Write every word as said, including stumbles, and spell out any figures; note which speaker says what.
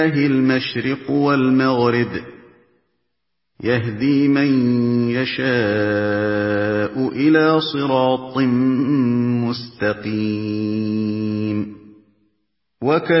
Speaker 1: المشرق والمغرب يهدي من يشاء إلى صراط مستقيم